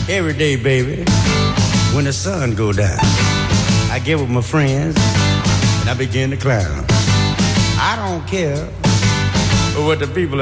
Every day, baby, when the sun go down, I get with my friends and I begin to clown. I don't care what the people